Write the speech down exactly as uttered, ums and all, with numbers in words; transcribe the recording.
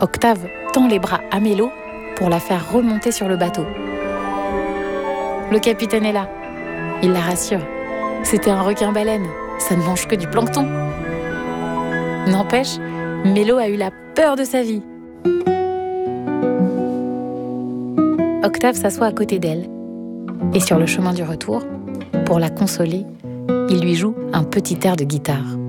Octave tend les bras à Mélo pour la faire remonter sur le bateau. Le capitaine est là. Il la rassure. C'était un requin-baleine. Ça ne mange que du plancton. N'empêche, Mélo a eu la peur de sa vie. Octave s'assoit à côté d'elle. Et sur le chemin du retour, pour la consoler, il lui joue un petit air de guitare.